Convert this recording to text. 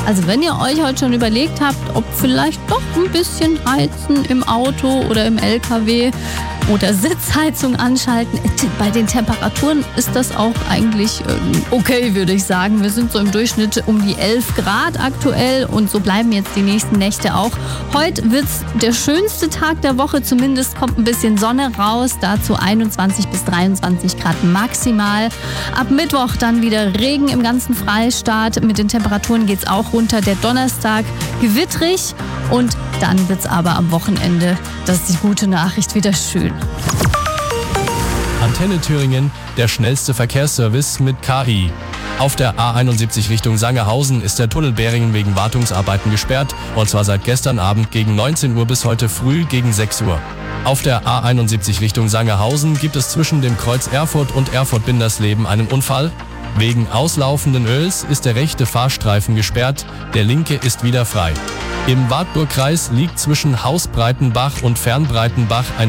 Also wenn ihr euch heute schon überlegt habt, ob vielleicht doch ein bisschen heizen im Auto oder im LKW oder Sitzheizung anschalten, bei den Temperaturen ist das auch eigentlich okay, würde ich sagen. Wir sind so im Durchschnitt um die 11 Grad aktuell und so bleiben jetzt die nächsten Nächte auch. Heute wird es der schönste Tag der Woche, zumindest kommt ein bisschen Sonne raus, dazu 21 bis 23 Grad maximal. Ab Mittwoch dann wieder Regen im ganzen Freistaat. Mit den Temperaturen geht es auch runter. Der Donnerstag gewittrig und dann wird es aber am Wochenende, das ist die gute Nachricht, wieder schön. Antenne Thüringen, der schnellste Verkehrsservice mit KI. Auf der A71 Richtung Sangerhausen ist der Tunnel Beringen wegen Wartungsarbeiten gesperrt, und zwar seit gestern Abend gegen 19 Uhr bis heute früh gegen 6 Uhr. Auf der A71 Richtung Sangerhausen gibt es zwischen dem Kreuz Erfurt und Erfurt-Bindersleben einen Unfall. Wegen auslaufenden Öls ist der rechte Fahrstreifen gesperrt, der linke ist wieder frei. Im Wartburgkreis liegt zwischen Hausbreitenbach und Fernbreitenbach ein